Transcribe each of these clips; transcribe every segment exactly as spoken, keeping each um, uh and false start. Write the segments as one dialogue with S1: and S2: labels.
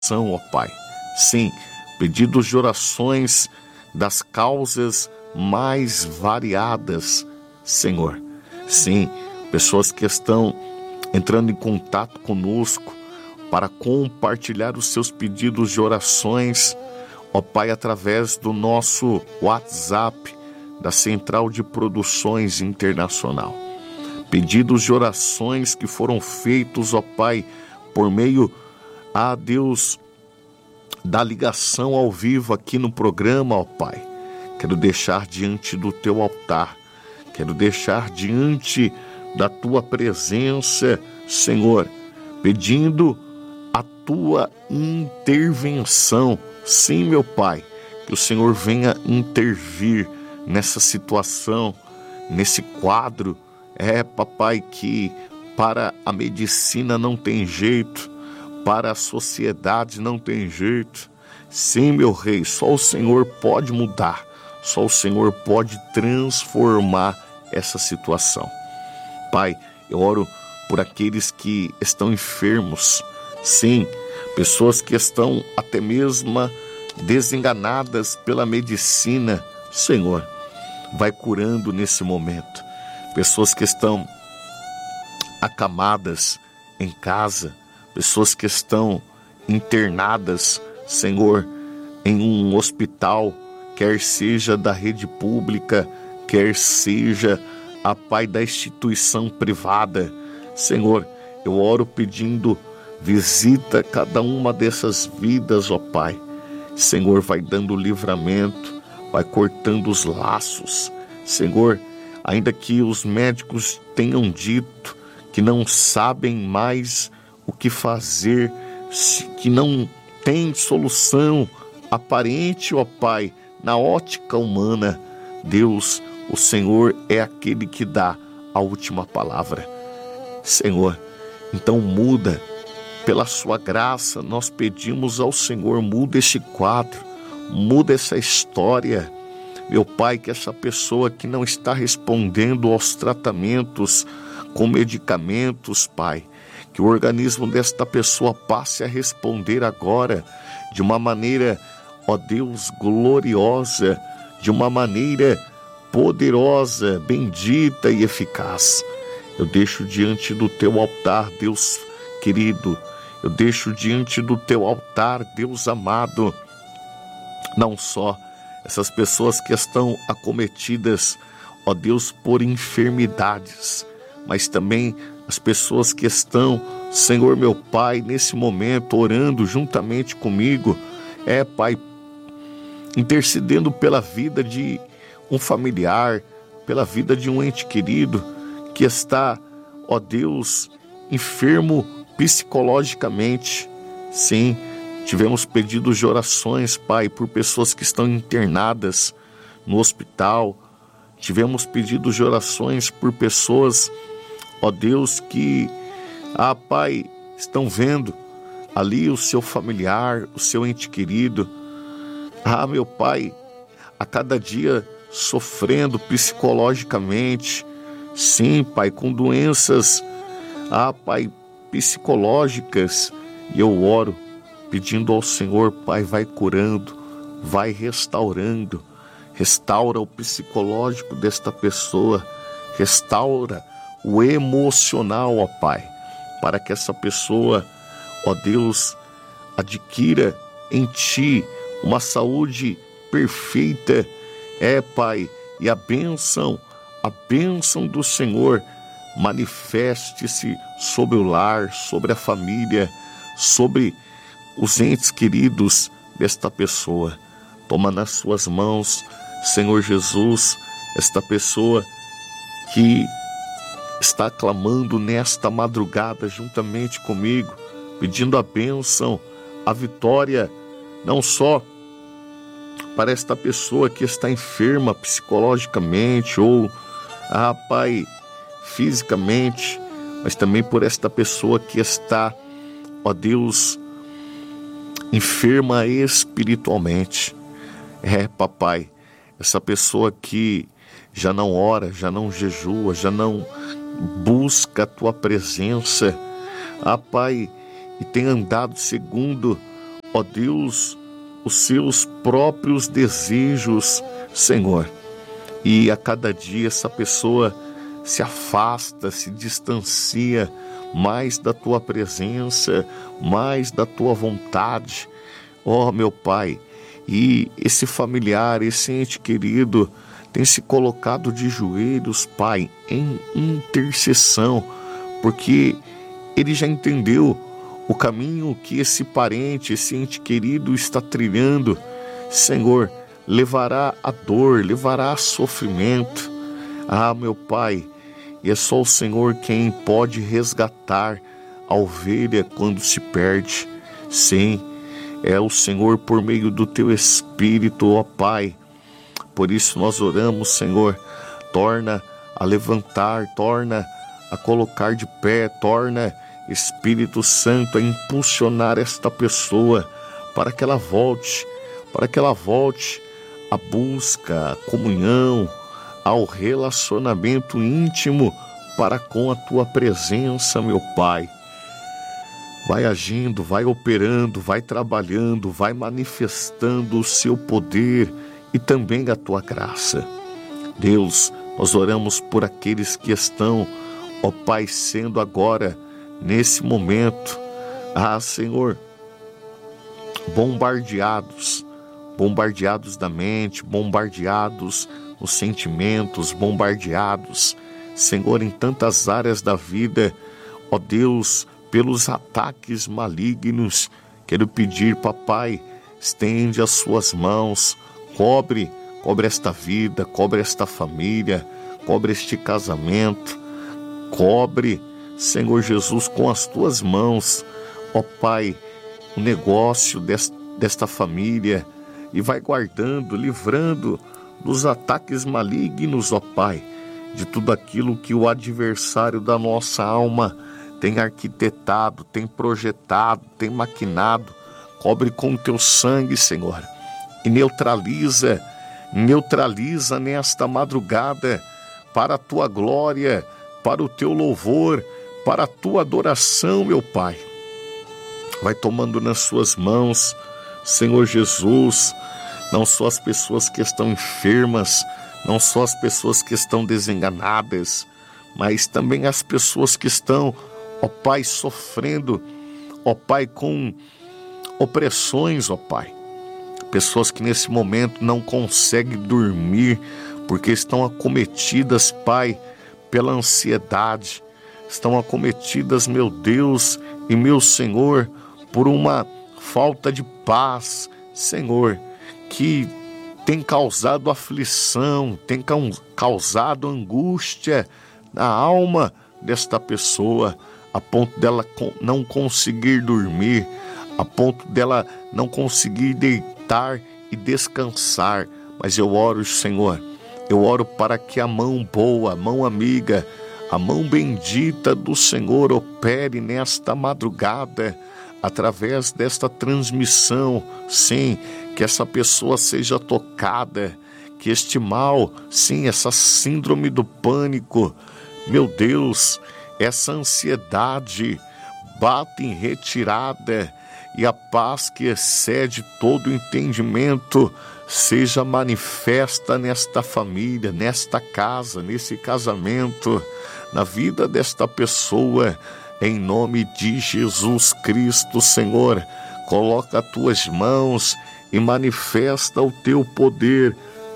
S1: ó Pai. Sim, pedidos de orações das causas mais variadas, Senhor. Sim, pessoas que estão entrando em contato conosco para compartilhar os seus pedidos de orações, ó Pai, através do nosso WhatsApp da Central de Produções Internacional. Pedidos de orações que foram feitos, ó Pai, por meio, a Deus, da ligação ao vivo aqui no programa, ó Pai. Quero deixar diante do teu altar, quero deixar diante da tua presença, Senhor, pedindo a tua intervenção. Sim, meu Pai, que o Senhor venha intervir nessa situação, nesse quadro. É, papai, que para a medicina não tem jeito, para a sociedade não tem jeito. Sim, meu Rei, só o Senhor pode mudar, só o Senhor pode transformar essa situação. Pai, eu oro por aqueles que estão enfermos, sim, pessoas que estão até mesmo desenganadas pela medicina. Senhor, vai curando nesse momento. Pessoas que estão acamadas em casa, pessoas que estão internadas, Senhor, em um hospital, quer seja da rede pública, quer seja a Pai da instituição privada. Senhor, eu oro pedindo, visita cada uma dessas vidas, ó Pai. Senhor, vai dando livramento, vai cortando os laços. Senhor, ainda que os médicos tenham dito que não sabem mais o que fazer, que não tem solução aparente, ó Pai, na ótica humana, Deus, o Senhor é aquele que dá a última palavra. Senhor, então muda, pela sua graça, nós pedimos ao Senhor, muda esse quadro, muda essa história. Meu Pai, que essa pessoa que não está respondendo aos tratamentos com medicamentos, Pai, que o organismo desta pessoa passe a responder agora de uma maneira, ó Deus, gloriosa, de uma maneira poderosa, bendita e eficaz. Eu deixo diante do teu altar, Deus querido, eu deixo diante do teu altar, Deus amado, não só essas pessoas que estão acometidas, ó Deus, por enfermidades, mas também as pessoas que estão, Senhor meu Pai, nesse momento, orando juntamente comigo, é, Pai, intercedendo pela vida de um familiar, pela vida de um ente querido que está, ó Deus, enfermo psicologicamente. Sim, tivemos pedidos de orações, Pai, por pessoas que estão internadas no hospital. Tivemos pedidos de orações por pessoas, ó Deus, que, ah, Pai, estão vendo ali o seu familiar, o seu ente querido, ah, meu Pai, a cada dia sofrendo psicologicamente. Sim, Pai, com doenças, ah, Pai, psicológicas. E eu oro pedindo ao Senhor, Pai, vai curando, vai restaurando, restaura o psicológico desta pessoa, restaura o emocional, ó Pai, para que essa pessoa, ó Deus, adquira em Ti uma saúde perfeita. É, Pai, e a bênção, a bênção do Senhor manifeste-se sobre o lar, sobre a família, sobre os entes queridos desta pessoa. Toma nas suas mãos, Senhor Jesus, esta pessoa que está clamando nesta madrugada juntamente comigo, pedindo a bênção, a vitória, não só para esta pessoa que está enferma psicologicamente ou, ah, Pai, fisicamente, mas também por esta pessoa que está, ó Deus, enferma espiritualmente. É, papai, essa pessoa que já não ora, já não jejua, já não busca a tua presença, ah, Pai, e tem andado segundo, ó Deus, os seus próprios desejos, Senhor. E a cada dia essa pessoa se afasta, se distancia mais da tua presença, mais da tua vontade, ó meu Pai. E esse familiar, esse ente querido tem se colocado de joelhos, Pai, em intercessão, porque ele já entendeu o caminho que esse parente, esse ente querido está trilhando. Senhor, levará a dor, levará a sofrimento. Ah, meu Pai, e é só o Senhor quem pode resgatar a ovelha quando se perde. Sim, é o Senhor por meio do Teu Espírito, ó Pai. Por isso nós oramos, Senhor, torna a levantar, torna a colocar de pé, torna, Espírito Santo, a impulsionar esta pessoa para que ela volte, para que ela volte à busca, à comunhão, ao relacionamento íntimo para com a Tua presença, meu Pai. Vai agindo, vai operando, vai trabalhando, vai manifestando o Seu poder e também a Tua graça. Deus, nós oramos por aqueles que estão, ó Pai, sendo agora, nesse momento, ah, Senhor, bombardeados, bombardeados da mente, bombardeados nos sentimentos, bombardeados, Senhor, em tantas áreas da vida, ó Deus, pelos ataques malignos. Quero pedir, papai, estende as suas mãos, cobre, cobre esta vida, cobre esta família, cobre este casamento, cobre, Senhor Jesus, com as tuas mãos, ó Pai, o negócio desta, desta família, e vai guardando, livrando dos ataques malignos, ó Pai, de tudo aquilo que o adversário da nossa alma tem arquitetado, tem projetado, tem maquinado. Cobre com o teu sangue, Senhor, e neutraliza, neutraliza nesta madrugada, para a tua glória, para o teu louvor, para a tua adoração, meu Pai. Vai tomando nas suas mãos, Senhor Jesus, não só as pessoas que estão enfermas, não só as pessoas que estão desenganadas, mas também as pessoas que estão, ó Pai, sofrendo, ó Pai, com opressões, ó Pai. Pessoas que nesse momento não conseguem dormir, porque estão acometidas, Pai, pela ansiedade, estão acometidas, meu Deus e meu Senhor, por uma falta de paz, Senhor, que tem causado aflição, tem causado angústia na alma desta pessoa, a ponto dela não conseguir dormir, a ponto dela não conseguir deitar e descansar. Mas eu oro, Senhor, eu oro para que a mão boa, a mão amiga, a mão bendita do Senhor opere nesta madrugada, através desta transmissão. Sim, que essa pessoa seja tocada, que este mal, sim, essa síndrome do pânico, meu Deus, essa ansiedade, bata em retirada, e a paz que excede todo o entendimento seja manifesta nesta família, nesta casa, nesse casamento, na vida desta pessoa, em nome de Jesus Cristo, Senhor. Coloca as tuas mãos e manifesta o teu poder.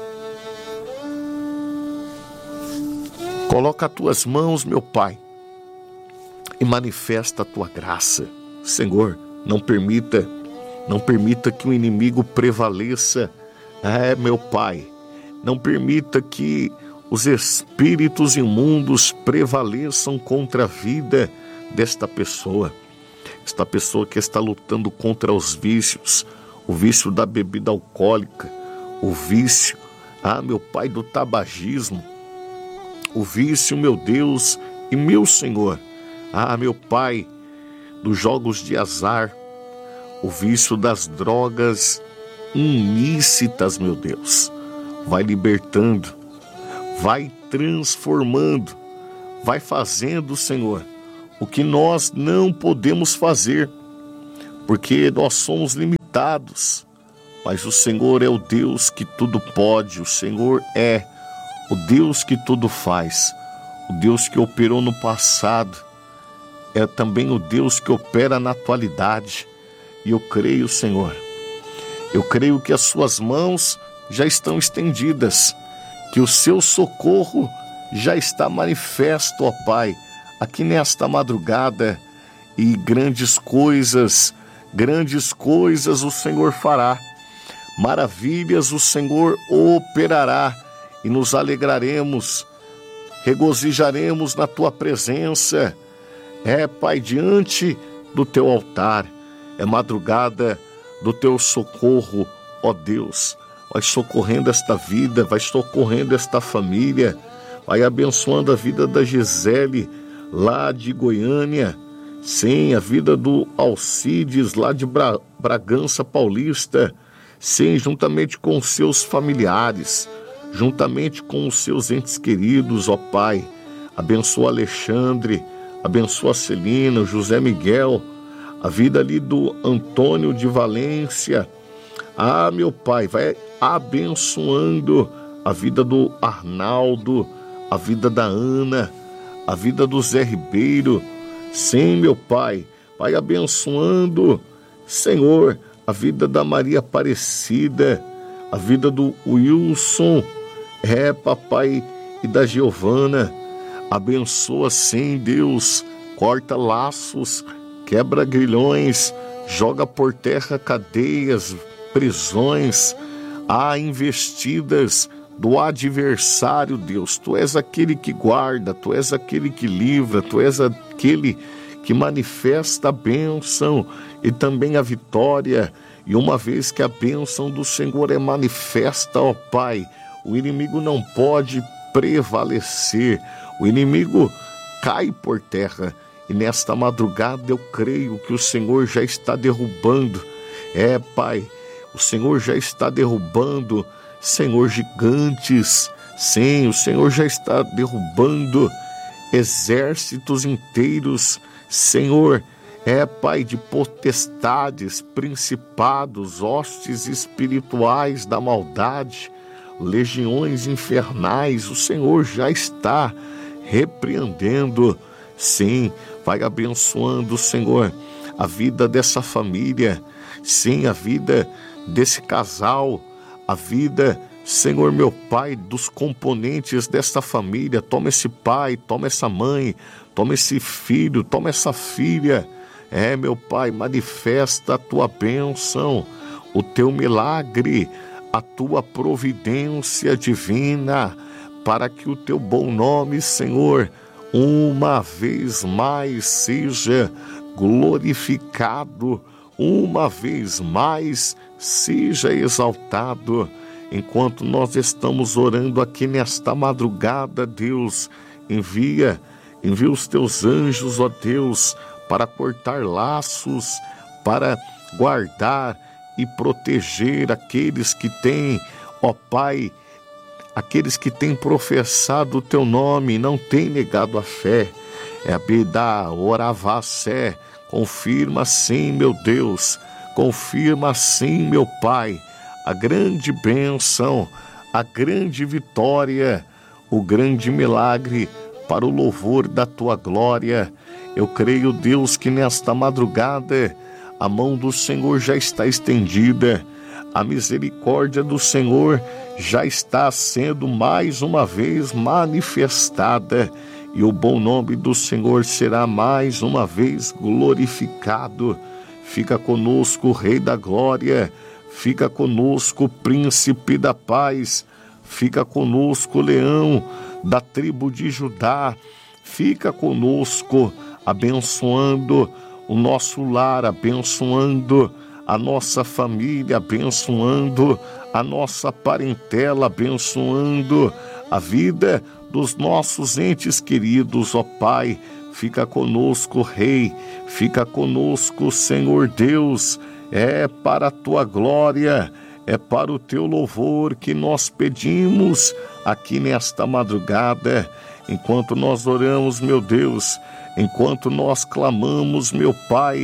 S1: Coloca as tuas mãos, meu Pai, e manifesta a tua graça. Senhor, não permita, não permita que o inimigo prevaleça. É, meu Pai, não permita que os espíritos imundos prevaleçam contra a vida desta pessoa. Esta pessoa que está lutando contra os vícios, o vício da bebida alcoólica, o vício, ah, meu Pai, do tabagismo, o vício, meu Deus e meu Senhor, ah, meu Pai, dos jogos de azar, o vício das drogas ilícitas, meu Deus. Vai libertando, vai transformando, vai fazendo, Senhor, o que nós não podemos fazer, porque nós somos limitados. limitados, mas o Senhor é o Deus que tudo pode, o Senhor é o Deus que tudo faz, o Deus que operou no passado, é também o Deus que opera na atualidade. E eu creio, Senhor, eu creio que as suas mãos já estão estendidas, que o seu socorro já está manifesto, ó Pai, aqui nesta madrugada, e grandes coisas, grandes coisas o Senhor fará, maravilhas o Senhor operará, e nos alegraremos, regozijaremos na tua presença. É, Pai, diante do teu altar, é madrugada do teu socorro, ó Deus. Vai socorrendo esta vida, vai socorrendo esta família, vai abençoando a vida da Gisele, lá de Goiânia, sim, a vida do Alcides, lá de Bra- Bragança Paulista, sim, juntamente com os seus familiares, juntamente com os seus entes queridos, ó Pai. Abençoa Alexandre, abençoa a Celina, o José Miguel, a vida ali do Antônio de Valência. Ah, meu Pai, vai abençoando a vida do Arnaldo, a vida da Ana, a vida do Zé Ribeiro. Sim, meu Pai, vai abençoando, Senhor, a vida da Maria Aparecida, a vida do Wilson, é, Papai, e da Giovana. Abençoa, sim, Deus, corta laços, quebra grilhões, joga por terra cadeias, prisões, há investidas do adversário, Deus. Tu és aquele que guarda, tu és aquele que livra, tu és aquele que manifesta a bênção e também a vitória. E uma vez que a bênção do Senhor é manifesta, ó Pai, o inimigo não pode prevalecer, o inimigo cai por terra. E nesta madrugada eu creio que o Senhor já está derrubando, é, Pai, o Senhor já está derrubando, Senhor, gigantes, sim, o Senhor já está derrubando exércitos inteiros, Senhor, é, Pai, de potestades, principados, hostes espirituais da maldade, legiões infernais, o Senhor já está repreendendo, sim, vai abençoando, Senhor, a vida dessa família, sim, a vida desse casal, a vida, Senhor, meu Pai, dos componentes desta família. Toma esse pai, toma essa mãe, toma esse filho, toma essa filha. É, meu Pai, manifesta a tua bênção, o teu milagre, a tua providência divina, para que o teu bom nome, Senhor, uma vez mais seja glorificado, uma vez mais seja exaltado. Enquanto nós estamos orando aqui nesta madrugada, Deus, envia, envia os teus anjos, ó Deus, para cortar laços, para guardar e proteger aqueles que têm, ó Pai, aqueles que têm professado o teu nome e não têm negado a fé. É a Beda, Oravassé, confirma sim, meu Deus, confirma sim, meu Pai, a grande bênção, a grande vitória, o grande milagre para o louvor da tua glória. Eu creio, Deus, que nesta madrugada a mão do Senhor já está estendida, a misericórdia do Senhor já está sendo mais uma vez manifestada e o bom nome do Senhor será mais uma vez glorificado. Fica conosco, Rei da Glória, fica conosco, Príncipe da Paz, fica conosco, Leão da tribo de Judá, fica conosco, abençoando o nosso lar, abençoando a nossa família, abençoando a nossa parentela, abençoando a vida dos nossos entes queridos, ó Pai. Fica conosco, Rei, fica conosco, Senhor Deus, é para a tua glória, é para o teu louvor que nós pedimos aqui nesta madrugada, enquanto nós oramos, meu Deus, enquanto nós clamamos, meu Pai,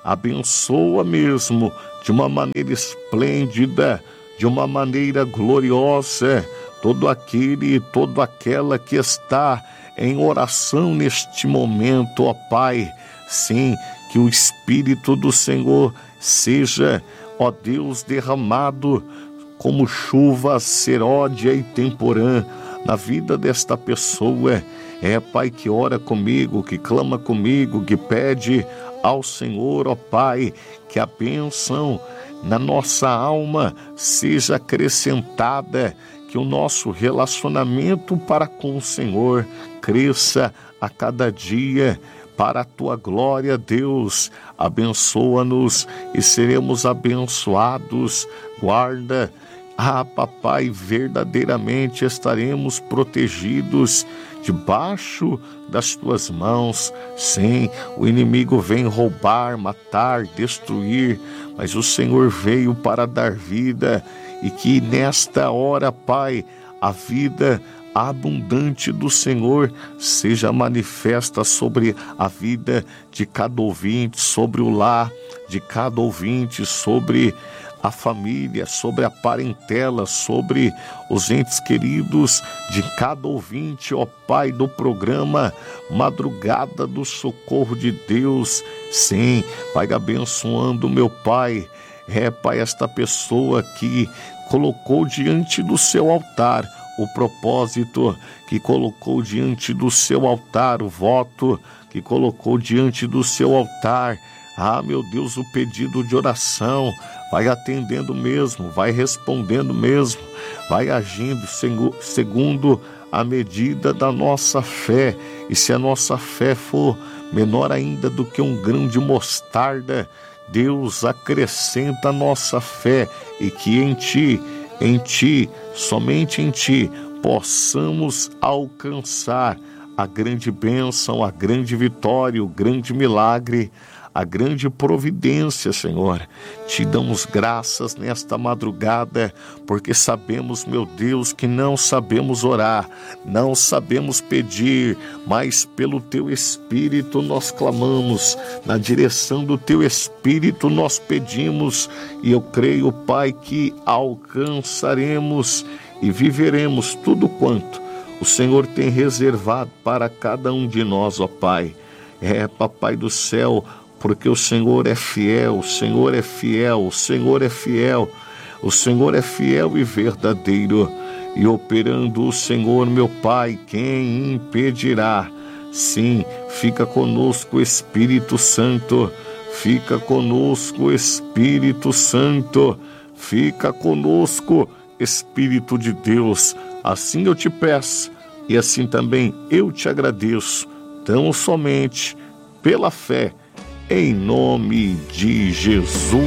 S1: Abençoa mesmo de uma maneira esplêndida, de uma maneira gloriosa, todo aquele e toda aquela que está em oração neste momento, ó Pai. Sim, que o Espírito do Senhor seja, ó Deus, derramado como chuva seródia e temporã na vida desta pessoa. É, Pai, que ora comigo, que clama comigo, que pede ao Senhor, ó Pai, que a bênção na nossa alma seja acrescentada, que o nosso relacionamento para com o Senhor cresça a cada dia para a tua glória, Deus. Abençoa-nos e seremos abençoados. Guarda, ah, papai, verdadeiramente estaremos protegidos debaixo das tuas mãos. Sim, o inimigo vem roubar, matar, destruir, mas o Senhor veio para dar vida, e que nesta hora, Pai, a vida abundante do Senhor seja manifesta sobre a vida de cada ouvinte, sobre o lar de cada ouvinte, sobre a família, sobre a parentela, sobre os entes queridos de cada ouvinte, ó Pai, do programa Madrugada do Socorro de Deus. Sim, Pai, abençoando meu Pai, é, Pai, esta pessoa que colocou diante do seu altar o propósito, que colocou diante do seu altar o voto, que colocou diante do seu altar, ah, meu Deus, o pedido de oração. Vai atendendo mesmo, vai respondendo mesmo, vai agindo segundo a medida da nossa fé. E se a nossa fé for menor ainda do que um grão de mostarda, Deus acrescenta a nossa fé, e que em Ti, em Ti, somente em Ti, possamos alcançar a grande bênção, a grande vitória, o grande milagre, a grande providência, Senhor. Te damos graças nesta madrugada, porque sabemos, meu Deus, que não sabemos orar, não sabemos pedir, mas pelo Teu Espírito nós clamamos, na direção do Teu Espírito nós pedimos, e eu creio, Pai, que alcançaremos e viveremos tudo quanto o Senhor tem reservado para cada um de nós, ó Pai. É, Papai do céu, porque o Senhor é fiel, o Senhor é fiel, o Senhor é fiel, o Senhor é fiel e verdadeiro, e operando o Senhor, meu Pai, quem impedirá? Sim, fica conosco, Espírito Santo, fica conosco, Espírito Santo, fica conosco, Espírito de Deus. Assim eu te peço, e assim também eu te agradeço, tão somente pela fé, em nome de Jesus.